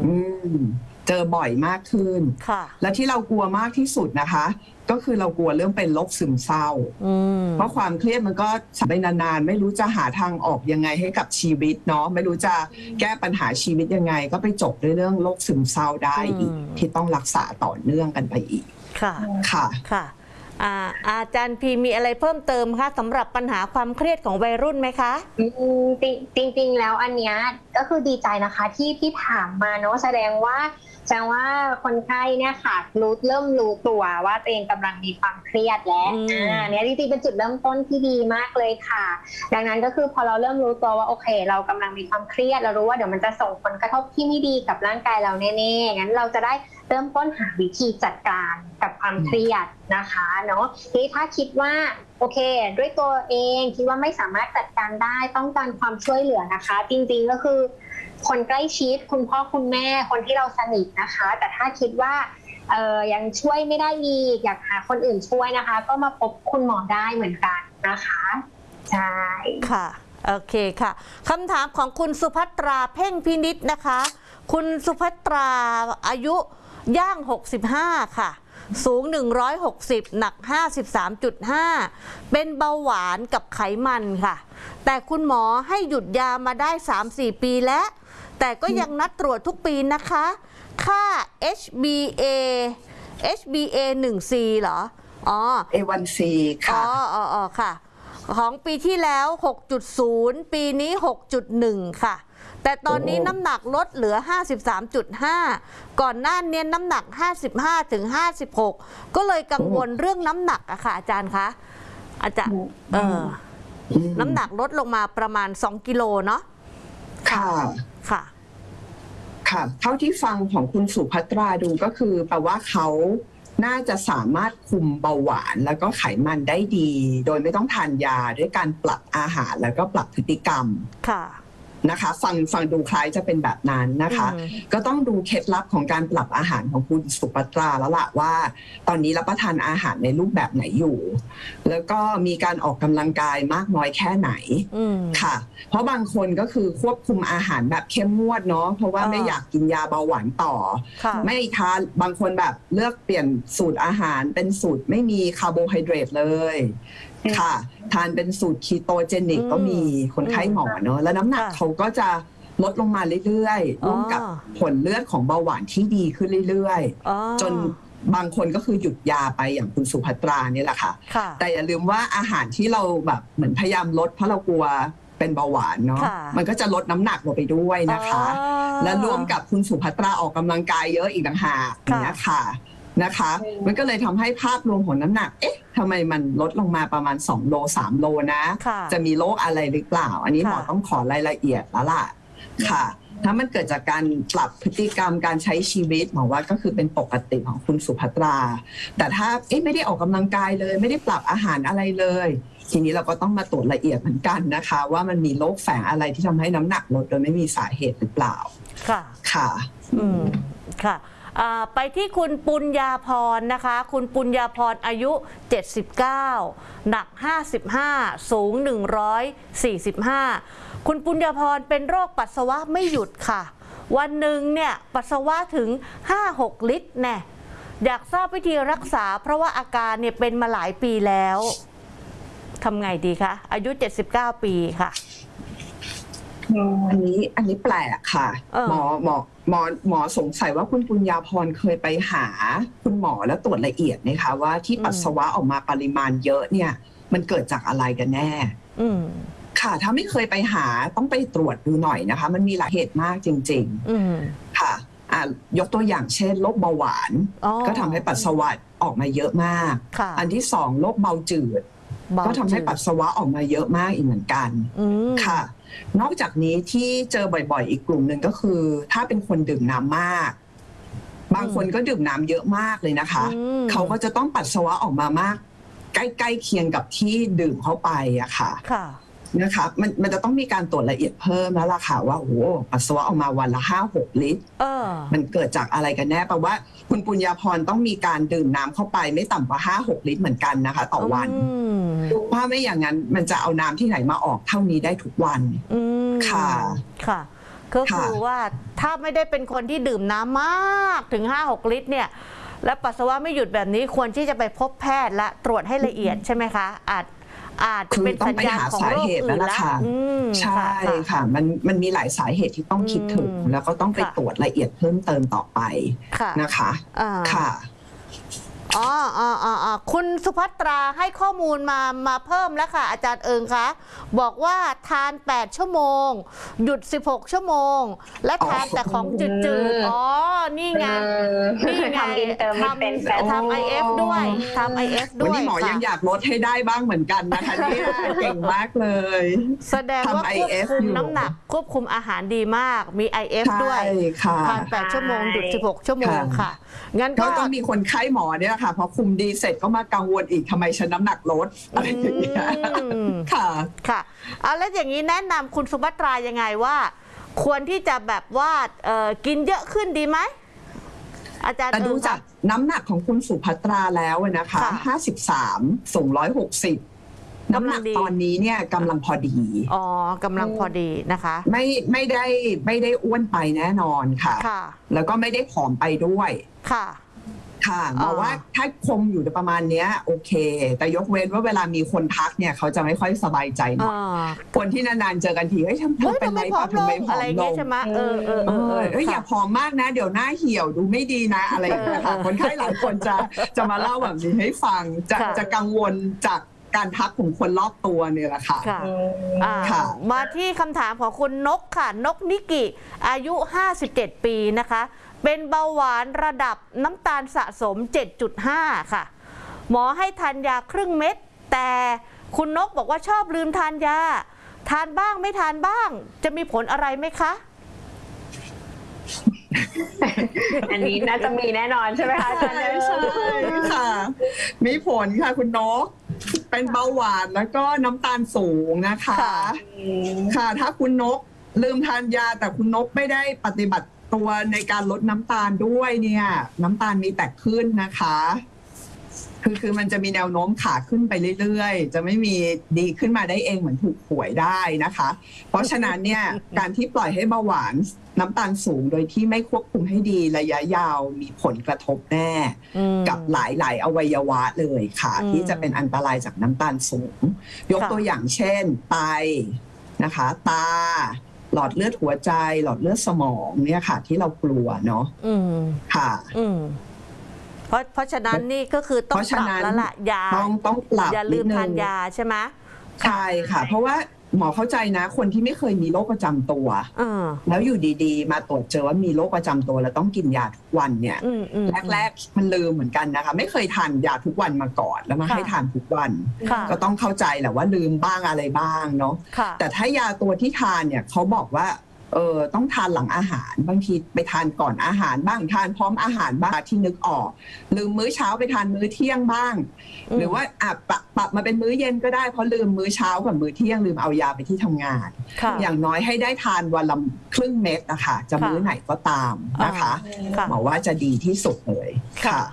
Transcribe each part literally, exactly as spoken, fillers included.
อืมเจอบ่อยมากขึ้นค่ะและที่เรากลัวมากที่สุดนะคะก็คือเรากลัวเรื่องเป็นโรคซึมเศร้าเพราะความเครียดมันก็ไปนานๆไม่รู้จะหาทางออกยังไงให้กับชีวิตเนาะไม่รู้จะแก้ปัญหาชีวิตยังไงก็ไปจบด้วยเรื่องโรคซึมเศร้าได้อีกที่ต้องรักษาต่อเนื่องกันไปอีกค่ะค่ะค่ะอาอาจารย์พีมีอะไรเพิ่มเติมคะสำหรับปัญหาความเครียดของวัยรุ่นไหมคะจริงจริงแล้วอันเนี้ยก็คือดีใจนะคะที่ที่ถามมาเนาะแสดงว่าแสดงว่าคนไข้เนี่ยค่ะรู้เริ่มรู้ตัวว่าตัวเองกำลังมีความเครียดและอ่าเนี้ยจริงๆเป็นจุดเริ่มต้นที่ดีมากเลยค่ะดังนั้นก็คือพอเราเริ่มรู้ตัวว่าโอเคเรากำลังมีความเครียดเรารู้ว่าเดี๋ยวมันจะส่งผลกระทบที่ไม่ดีกับร่างกายเราแน่ๆงั้นเราจะได้เริ่มต้นหาวิธีจัดการกับความเครียดนะคะเนาะทีถ้าคิดว่าโอเคด้วยตัวเองคิดว่าไม่สามารถจัดการได้ต้องการความช่วยเหลือนะคะจริงๆก็คือคนใกล้ชิดคุณพ่อคุณแม่คนที่เราสนิทนะคะแต่ถ้าคิดว่าเอ่อยังช่วยไม่ได้อีกอยากหาคนอื่นช่วยนะคะก็มาพบคุณหมอได้เหมือนกันนะคะใช่ค่ะโอเคค่ะคำถามของคุณสุภัตราเพ่งพินิจนะคะคุณสุภัตราอายุย่างหกสิบห้าค่ะสูงหนึ่งร้อยหกสิบหนัก ห้าสิบสามจุดห้า เป็นเบาหวานกับไขมันค่ะแต่คุณหมอให้หยุดยามาได้ สามสี่ ปีแล้วแต่ก็ยังนัดตรวจทุกปีนะคะค่า เอช บี เอ เอช บี เอ หนึ่ง ซี เหรออ๋อเอ วัน ซี ค่ะอ๋ออ๋ออ๋อค่ะของปีที่แล้ว หกจุดศูนย์ ปีนี้ หกจุดหนึ่ง ค่ะแต่ตอนนี้น้ำหนักลดเหลือ ห้าสิบสามจุดห้า ก่อนหน้านี้น้ำหนัก ห้าสิบห้าถึงห้าสิบหก ก็เลยกังวลเรื่องน้ำหนักอะค่ะอาจารย์คะอาจารย์เออน้ำหนักลดลงมาประมาณสองกิโลเนาะค่ะค่ะค่ะเท่าที่ฟังของคุณสุภัตราดูก็คือแปลว่าเขาน่าจะสามารถคุมเบาหวานแล้วก็ไขมันได้ดี โดยไม่ต้องทานยาด้วยการปรับอาหารแล้วก็ปรับพฤติกรรมค่ะนะคะฟังฟังดูคล้ายจะเป็นแบบนั้นนะคะก็ต้องดูเคล็ดลับของการปรับอาหารของคุณสุภัตราแล้วล่ะว่าตอนนี้รับประทานอาหารในรูปแบบไหนอยู่แล้วก็มีการออกกำลังกายมากน้อยแค่ไหนค่ะเพราะบางคนก็คือควบคุมอาหารแบบเข้มงวดเนาะเพราะว่าไม่อยากกินยาเบาหวานต่อไม่ทานบางคนแบบเลือกเปลี่ยนสูตรอาหารเป็นสูตรไม่มีคาร์โบไฮเดรตเลยค่ะทานเป็นสูตรคีโตเจนิกก็มีคนไข้หมอเนอะแล้วน้ำหนักเขาก็จะลดลงมาเรื่อยๆร่วมกับผลเลือดของเบาหวานที่ดีขึ้นเรื่อยๆจนบางคนก็คือหยุดยาไปอย่างคุณสุภัตรานี่แหละค่ะแต่อย่าลืมว่าอาหารที่เราแบบเหมือนพยายามลดเพราะเรากลัวเป็นเบาหวานเนาะมันก็จะลดน้ำหนักลงไปด้วยนะคะและร่วมกับคุณสุภัตราออกกำลังกายเยอะอีกต่างหากอย่างนี้ค่ะนะคะมันก็เลยทำให้ภาพรวมของน้ำหนักเอ๊ะทำไมมันลดลงมาประมาณสองโลสามโลนะจะมีโรคอะไรหรือเปล่าอันนี้หมอต้องขอรายละเอียดแล้วล่ะค่ะถ้ามันเกิดจากการปรับพฤติกรรมการใช้ชีวิตหมอว่าก็คือเป็นปกติของคุณสุภัตราแต่ถ้าเอ๊ะไม่ได้ออกกำลังกายเลยไม่ได้ปรับอาหารอะไรเลยทีนี้เราก็ต้องมาตรวจละเอียดเหมือนกันนะคะว่ามันมีโรคแฝงอะไรที่ทำให้น้ำหนักลดโดยไม่มีสาเหตุหรือเปล่าค่ะค่ะอืมค่ะไปที่คุณปุญญาพรนะคะคุณปุญญาพรอายุเจ็ดสิบเก้าหนักห้าสิบห้าสูงหนึ่งร้อยสี่สิบห้าคุณปุญญาพรเป็นโรคปัสสาวะไม่หยุดค่ะวันหนึ่งเนี่ยปัสสาวะถึง ห้าหก ลิตรแน่อยากทราบวิธีรักษาเพราะว่าอาการเนี่ยเป็นมาหลายปีแล้วทำไงดีคะอายุเจ็ดสิบเก้าปีค่ะอันนี้อันนี้แปลกค่ะหมอหมอหมอหมอสงสัยว่าคุณปุญญาพรเคยไปหาคุณหมอแล้วตรวจละเอียดนะคะว่าที่ปัสสาวะออกมาปริมาณเยอะเนี่ยมันเกิดจากอะไรกันแน่ค่ะถ้าไม่เคยไปหาต้องไปตรวจดูหน่อยนะคะมันมีหลายเหตุมากจริงๆค่ะยกตัวอย่างเช่นโรคเบาหวานก็ทำให้ปัสสาวะออกมาเยอะมากอันที่สองโรคเบาจืดก็ทำให้ปัสสาวะออกมาเยอะมากอีกเหมือนกันค่ะนอกจากนี้ที่เจอบ่อยๆอีกกลุ่มหนึ่งก็คือถ้าเป็นคนดื่มน้ำมากบางคนก็ดื่มน้ำเยอะมากเลยนะคะเขาก็จะต้องปัสสาวะออกมามากใกล้ๆเคียงกับที่ดื่มเข้าไปอะค่ะนะคะมันมันจะต้องมีการตรวจละเอียดเพิ่มแล้วล่ะค่ะว่าโอ้ปัสสาวะออกมาวันละห้าหกลิตรมันเกิดจากอะไรกันแน่แปลว่าคุณปุญญาพรต้องมีการดื่มน้ำเข้าไปไม่ต่ำกว่าห้าหกลิตรเหมือนกันนะคะต่อวันเพราะไม่อย่างนั้นมันจะเอาน้ำที่ไหนมาออกเท่านี้ได้ทุกวันค่ะค่ะก็คือว่าถ้าไม่ได้เป็นคนที่ดื่มน้ำมากถึง ห้าหก ลิตรเนี่ยและปัสสาวะไม่หยุดแบบนี้ควรที่จะไปพบแพทย์และตรวจให้ละเอียดใช่ไหมคะอาจอาจเป็นสัญญาณของโรคอื่นแล้วใช่ค่ะมันมันมีหลายสาเหตุที่ต้องคิดถึงแล้วก็ต้องไปตรวจละเอียดเพิ่มเติมต่อไปนะคะค่ะอ๋ออ๋ออ๋อคุณสุภัตราให้ข้อมูลมามาเพิ่มแล้วค่ะอาจารย์เอิงคะบอกว่าทานแปดชั่วโมงหยุดสิบหกชั่วโมงและทานแต่ของจืดๆอ๋อนี่ไงนี่ไงทำทำไอเอฟด้วยทำไอเอฟด้วยวันนี้หมอยังอยากลดให้ได้บ้างเหมือนกันนะคะนี่เก่งมากเลยแสดงว่าควบคุมน้ำหนักควบคุมอาหารดีมากมี ไอ เอฟ ด้วยทานแปดชั่วโมงหยุดสิบหกชั่วโมงค่ะงั้นก็ต้องมีคนไข้หมอเนี่ยค่ะพอคุมดีเสร็จก็มากังวลอีกทำไมฉันน้ำหนักลดอะไรอย่างเงี้ยค่ะค่ะเอาแล้วอย่างนี้แนะนำคุณสุภัตรายังไงว่าควรที่จะแบบว่ากินเยอะขึ้นดีไหมอาจารย์ดูจากน้ำหนักของคุณสุภัตราแล้วนะคะห้าสิบสามสูงร้อยหกสิบน้ำหนักตอนนี้เนี่ยกำลังพอดีอ๋อกำลังพอดีนะคะไม่ไม่ได้ไม่ได้อ้วนไปแน่นอนค่ะแล้วก็ไม่ได้ผอมไปด้วยค่ะค่ะเพราะว่าถ้าคงอยู่ประมาณนี้โอเคแต่ยกเว้นว่าเวลามีคนทักเนี่ยเขาจะไม่ค่อยสบายใจหน่อยคนที่นานๆเจอกันทีเฮ้ยทำไมเป็นไรป่ะทำไมผอมลงใช่ไหมเออเออเอออย่าผอมมากนะเดี๋ยวหน้าเหี่ยวดูไม่ดีนะอะไรอย่างเงี้ยค่ะคนไข้หลายคนจะจะมาเล่าแบบนี้ให้ฟังจะจะกังวลจากการทักของคนรอบตัวเนี่ยแหละค่ะค่ะมาที่คำถามของคุณนกค่ะนกนิกิอายุห้าสิบเจ็ดปีนะคะเป็นเบาหวานระดับน้ำตาลสะสม เจ็ดจุดห้า ค่ะหมอให้ทานยาครึ่งเม็ดแต่คุณนกบอกว่าชอบลืมทานยาทานบ้างไม่ทานบ้างจะมีผลอะไรไหมคะอันนี้น่าจะมีแน่นอนใช่ไหมคะอาจารย์ใช่ค่ะมีผลค่ะคุณนกเป็นเบาหวานแล้วก็น้ำตาลสูงนะคะค่ะถ้าคุณนกลืมทานยาแต่คุณนกไม่ได้ปฏิบัติตัวในการลดน้ำตาลด้วยเนี่ยน้ำตาลมีแต่ขึ้นนะคะคือคือมันจะมีแนวโน้มขาขึ้นไปเรื่อยๆจะไม่มีดีขึ้นมาได้เองเหมือนถูกหวยได้นะคะเพราะฉะนั้นเนี่ยการที่ปล่อยให้เบาหวานน้ำตาลสูงโดยที่ไม่ควบคุมให้ดีระยะยาวมีผลกระทบแน่กับหลายๆอวัยวะเลยค่ะที่จะเป็นอันตรายจากน้ำตาลสูงยกตัวอย่างเช่นไตนะคะตาหลอดเลือดหัวใจหลอดเลือดสมองเนี่ยค่ะที่เรากลัวเนาะค่ะเพราะเพราะฉะนั้นนี่ก็คือต้องปรับแล้วล่ะยาต้องต้องปรับอย่าลืมทานยาใช่ไหมใช่ค่ะเพราะว่าหมอเข้าใจนะคนที่ไม่เคยมีโรคประจำตัวแล้วอยู่ดีๆมาตรวจเจอว่ามีโรคประจำตัวแล้วต้องกินยาทุกวันเนี่ยแรกๆมันลืมเหมือนกันนะคะไม่เคยทานยาทุกวันมาก่อนแล้วมาให้ทานทุกวันก็ต้องเข้าใจแหละว่าลืมบ้างอะไรบ้างเนาะแต่ถ้ายาตัวที่ทานเนี่ยเขาบอกว่าเออต้องทานหลังอาหารบางทีไปทานก่อนอาหารบ้างทานพร้อมอาหารบ้างที่นึกออกลืมมื้อเช้าไปทานมื้อเที่ยงบ้างหรือว่าอ่ะปรับปรับมาเป็นมื้อเย็นก็ได้เพราะลืมมื้อเช้ากับมื้อเที่ยงลืมเอายาไปที่ทำงานอย่างน้อยให้ได้ทานวันละครึ่งเม็ดนะคะจะมื้อไหนก็ตามนะคะหมอว่าจะดีที่สุดเลยค่ะ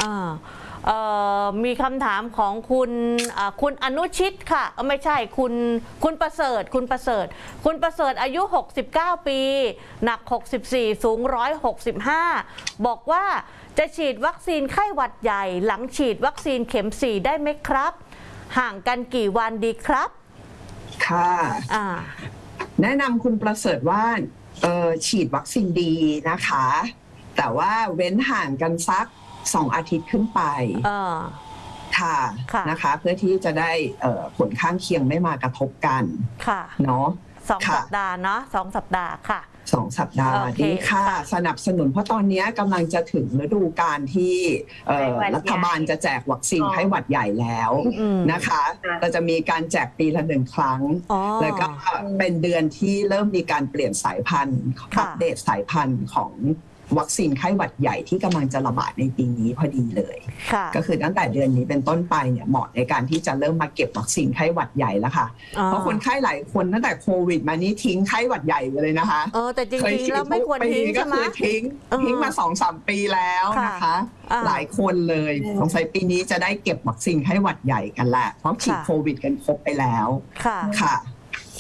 มีคำถามของคุณคุณอนุชิตค่ะไม่ใช่คุณคุณประเสริฐคุณประเสริฐคุณประเสริฐอายุหกสิบเก้าปีหนักหกสิบสี่สูงหนึ่งร้อยหกสิบห้าบอกว่าจะฉีดวัคซีนไข้หวัดใหญ่หลังฉีดวัคซีนเข็มสี่ได้ไหมครับห่างกันกี่วันดีครับค่ะแนะนำคุณประเสริฐว่าฉีดวัคซีนดีนะคะแต่ว่าเว้นห่างกันสักสองอาทิตย์ขึ้นไปค่ะนะคะเพื่อที่จะได้ผลข้างเคียงไม่มากระทบกันค่ะเนาะสองสัปดาห์เนาะสองสัปดาห์ค่ะสองสัปดาห์ดีค่ะสนับสนุนเพราะตอนนี้กำลังจะถึงฤดูกาลที่รัฐบาลจะแจกวัคซีนไข้หวัดใหญ่แล้วนะคะเราจะมีการแจกปีละหนึ่งครั้งแล้วก็เป็นเดือนที่เริ่มมีการเปลี่ยนสายพันธุ์อัปเดตสายพันธุ์ของวัคซีนไข้หวัดใหญ่ที่กำลังจะระบาดในปีนี้พอดีเลยก็คือตั้งแต่เดือนนี้เป็นต้นไปเนี่ยเหมาะในการที่จะเริ่มมาเก็บวัคซีนไข้หวัดใหญ่แล้วค่ะเพราะคนไข้หลายคนตั้งแต่โควิดมานี้ทิ้งไข้หวัดใหญ่ไปเลยนะคะเออแต่จริงๆแล้วไม่ควรทิ้งใช่ไหมทิ้งทิ้งมา สองสาม ปีแล้วนะคะหลายคนเลยสงสัยปีนี้จะได้เก็บวัคซีนไข้หวัดใหญ่กันแหละเพราะฉีดโควิดกันครบไปแล้วค่ะ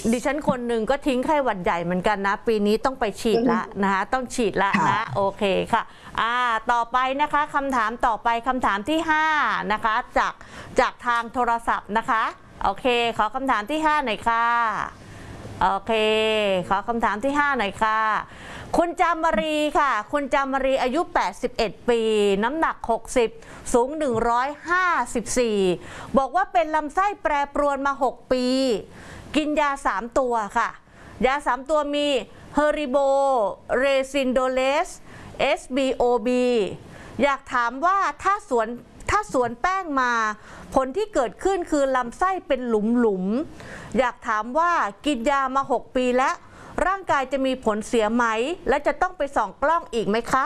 ดิฉันคนหนึ่งก็ทิ้งไข้หวัดใหญ่เหมือนกันนะปีนี้ต้องไปฉีดละนะคะต้องฉีดละนะโอเคค่ะอ่าต่อไปนะคะคำถามต่อไปคำถามที่ห้านะคะจากจากทางโทรศัพท์นะคะโอเคขอคำถามที่ห้าหน่อยค่ะโอเคขอคำถามที่ห้าหน่อยค่ะคุณจามรีค่ะคุณจามรีอายุแปดสิบเอ็ดปีน้ำหนักหกสิบสูงหนึ่งร้อยห้าสิบสี่บอกว่าเป็นลำไส้แปรปรวนมาหกปีกินยาสามตัวค่ะยาสามตัวมีเฮอริโบเรซินโดเลส เอส บี โอ บี อยากถามว่าถ้าสวนถ้าสวนแป้งมาผลที่เกิดขึ้นคือลำไส้เป็นหลุมๆอยากถามว่ากินยามาหกปีแล้วร่างกายจะมีผลเสียไหมและจะต้องไปส่องกล้องอีกไหมคะ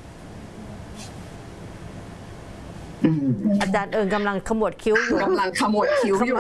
อาจารย์เอิงกำลังขมวดคิ้วอยู่กำลังขมวดคิ้วอยู่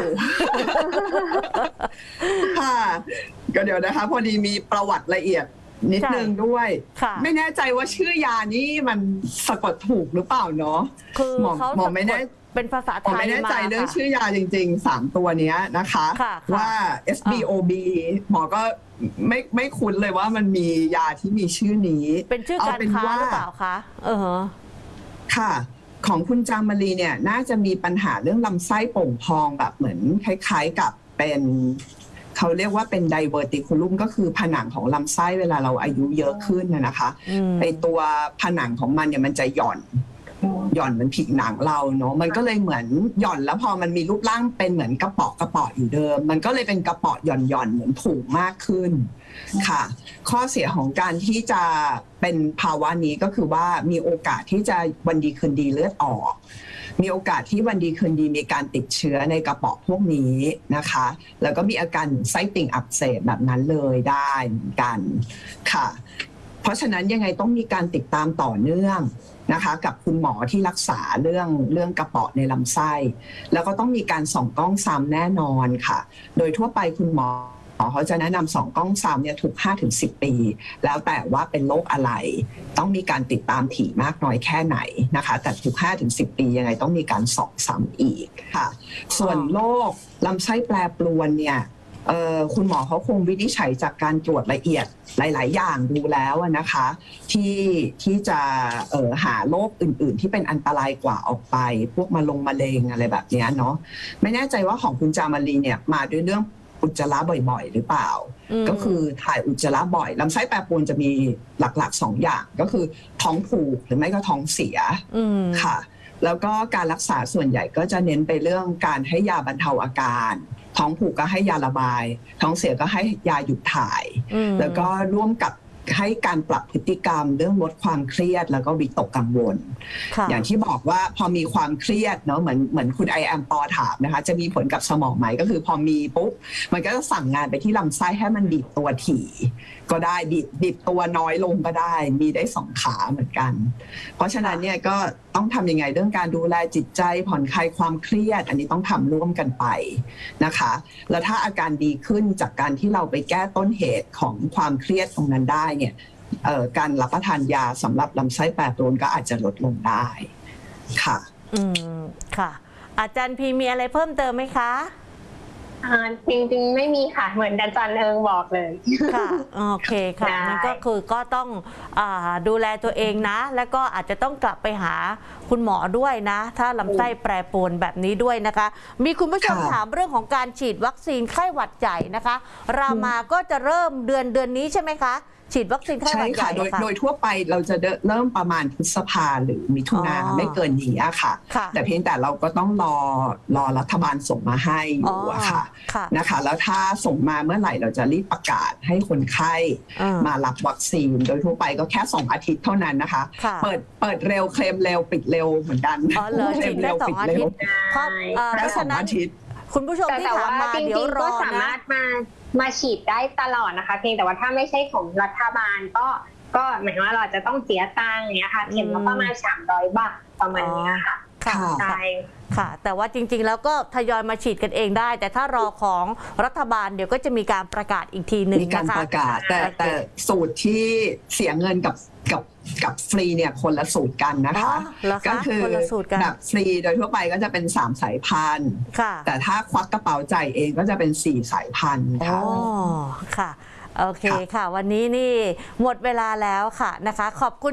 ค่ะก็เดี๋ยวนะคะพอดีมีประวัติละเอียดนิดนึงด้วยไม่แน่ใจว่าชื่อยานี้มันสะกดถูกหรือเปล่าเนาะคือเขาหมอไม่แน่เป็นภาษาไทยมาไม่แน่ใจเรื่องชื่อยาจริงๆสามตัวนี้นะคะว่า เอส บี โอ บี หมอก็ไม่ไม่คุ้นเลยว่ามันมียาที่มีชื่อนี้เป็นชื่อการค้าหรือเปล่าคะเออค่ะของคุณจามรีเนี่ยน่าจะมีปัญหาเรื่องลำไส้โป่งพองแบบเหมือนคล้ายๆกับเป็นเขาเรียกว่าเป็นไดเวอร์ติคูลุมก็คือผนังของลำไส้เวลาเราอายุเยอะขึ้นนะคะไอตัวผนังของมันเนี่ยมันจะหย่อนหย่อนเหมือนผิวหนังเราเนาะมันก็เลยเหมือนหย่อนแล้วพอมันมีรูปร่างเป็นเหมือนกระเปาะกระเปาะอยู่เดิมมันก็เลยเป็นกระเปาะหย่อนหย่อนเหมือนผุมากขึ้นค่ะข้อเสียของการที่จะเป็นภาวะนี้ก็คือว่ามีโอกาสที่จะวันดีคืนดีเลือดออกมีโอกาสที่วันดีคืนดีมีการติดเชื้อในกระเปาะพวกนี้นะคะแล้วก็มีอาการไส้ติ่งอักเสบแบบนั้นเลยได้เหมือนกันค่ะเพราะฉะนั้นยังไงต้องมีการติดตามต่อเนื่องนะคะกับคุณหมอที่รักษาเรื่องเรื่องกระเปาะในลำไส้แล้วก็ต้องมีการส่องกล้องซ้ำแน่นอนค่ะโดยทั่วไปคุณหมอเขาจะแนะนำส่องกล้องซ้ำเนี่ยทุก ห้าถึงสิบ ปีแล้วแต่ว่าเป็นโรคอะไรต้องมีการติดตามถี่มากน้อยแค่ไหนนะคะแต่ทุก ห้าถึงสิบ ปียังไงต้องมีการส่องซ้ำอีกค่ะส่วนโรคลำไส้แปรปรวนเนี่ยคุณหมอเขาคงวินิจฉัยจากการตรวจละเอียดหลายๆอย่างดูแล้วนะคะที่ที่จะหาโรคอื่นๆที่เป็นอันตรายกว่าออกไปพวกมะลงมะเร็งอะไรแบบนี้เนาะไม่แน่ใจว่าของคุณจามารีเนี่ยมาด้วยเรื่องอุจจาระบ่อยๆหรือเปล่าก็คือถ่ายอุจจาระบ่อยลำไส้แปรปรวนจะมีหลักๆสองอย่างก็คือท้องผูกหรือไม่ก็ท้องเสียค่ะแล้วก็การรักษาส่วนใหญ่ก็จะเน้นไปเรื่องการให้ยาบรรเทาอาการท้องผูกก็ให้ยาระบายท้องเสียก็ให้ยาหยุดถ่ายแล้วก็ร่วมกับให้การปรับพฤติกรรมเรื่องลดความเครียดแล้วก็วิตกกังวลอย่างที่บอกว่าพอมีความเครียดเนาะเหมือนเหมือนคุณไอแอมปอถามนะคะจะมีผลกับสมองไหมก็คือพอมีปุ๊บมันก็จะสั่งงานไปที่ลำไส้ให้มันบีบตัวถี่ก็ได้บีบบีบตัวน้อยลงก็ได้มีได้สองขาเหมือนกันเพราะฉะนั้นเนี่ยก็ต้องทำยังไงเรื่องการดูแลจิตใจผ่อนคลายความเครียดอันนี้ต้องทำร่วมกันไปนะคะแล้วถ้าอาการดีขึ้นจากการที่เราไปแก้ต้นเหตุของความเครียดตรงนั้นได้เนี่ยการรับประทานยาสำหรับลำไส้แปรปรวนก็อาจจะลดลงได้ค่ะอืมค่ะอาจารย์พีมีอะไรเพิ่มเติมไหมคะจริงๆไม่มีค่ะเหมือนอาจารย์เอิงบอกเลยค่ะโอเคค่ะมันก็คือก็ต้องดูแลตัวเองนะแล้วก็อาจจะต้องกลับไปหาคุณหมอด้วยนะถ้าลำไส้แปรปรวนแบบนี้ด้วยนะคะมีคุณผู้ชมถามเรื่องของการฉีดวัคซีนไข้หวัดใหญ่นะคะรามาก็จะเริ่มเดือนเดือนนี้ใช่ไหมคะฉีดวัคซีนไข้หวัดใหญ่โดยโดยทั่วไปเราจะเริ่มประมาณพฤษภาหรือมิถุนาไม่เกินนี้ค่ะแต่เพียงแต่เราก็ต้องรอรอรัฐบาลส่งมาให้อยู่อะค่ะนะคะแล้วถ้าส่งมาเมื่อไหร่เราจะรีบประกาศให้คนไข้มารับวัคซีนโดยทั่วไปก็แค่สองอาทิตย์เท่านั้นนะคะเปิดเปิดเร็วเคลมเร็วปิดเร็วเหมือนกันอ๋อเหรอฉีดแค่สองอาทิตย์แค่สองอาทิตย์คุณผู้ชมที่ถามมาเดี๋ยวรอนะสามารถมามาฉีดได้ตลอดนะคะเพียงแต่ว่าถ้าไม่ใช่ของรัฐบาลก็ก็หมายว่าเราจะต้องเสียตังค์อย่างเงี้ยค่ะเข็มละประมาณสามร้อยบาทประมาณนี้ค่ะค่ะใช่ค่ะแต่ว่าจริงๆแล้วก็ทยอยมาฉีดกันเองได้แต่ถ้ารอของรัฐบาลเดี๋ยวก็จะมีการประกาศอีกทีหนึ่งมีการประกาศแต่แต่สูตรที่เสียเงินกับกับกับฟรีเนี่ยคนละสูตรกันนะคะอ๋อเหรอคะก็คือคนละสูตรกันแบบฟรีโดยทั่วไปก็จะเป็นสามสายพันธุ์ค่ะแต่ถ้าควักกระเป๋าจ่ายเองก็จะเป็นสี่สายพันธุ์อ๋ค่ะอค่ะ โอเคค่ะค่ะ วันนี้นี่หมดเวลาแล้วค่ะนะคะ ขอบคุณ